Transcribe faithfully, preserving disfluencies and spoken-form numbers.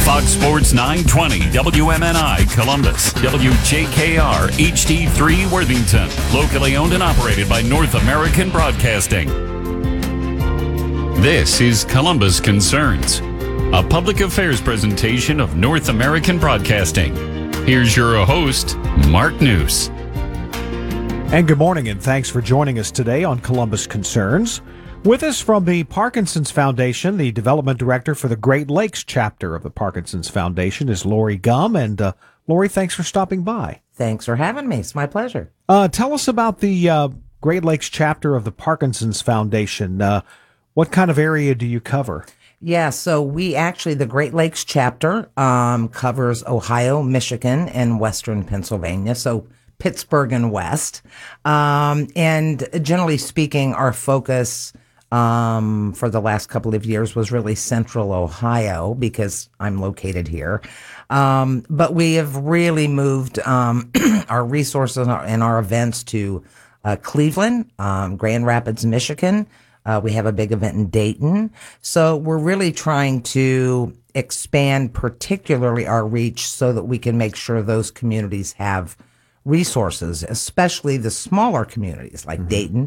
Fox Sports nine twenty, W M N I Columbus, W J K R H D three Worthington, locally owned and operated by North American Broadcasting. This is Columbus Concerns, a public affairs presentation of North American Broadcasting. Here's your host, Mark News. And good morning, and thanks for joining us today on Columbus Concerns. With us from the Parkinson's Foundation, the development director for the Great Lakes chapter of the Parkinson's Foundation is Lori Gum. And uh, Lori, thanks for stopping by. Thanks for having me. It's my pleasure. Uh, tell us about the uh, Great Lakes chapter of the Parkinson's Foundation. Uh, what kind of area do you cover? Yeah, so we actually, the Great Lakes chapter um, covers Ohio, Michigan, and Western Pennsylvania. So Pittsburgh and West. Um, and generally speaking, our focus Um, for the last couple of years was really central Ohio because I'm located here. Um, but we have really moved um, our resources and our, and our events to uh, Cleveland, um, Grand Rapids, Michigan. Uh, we have a big event in Dayton. So we're really trying to expand particularly our reach so that we can make sure those communities have resources, especially the smaller communities like mm-hmm. Dayton,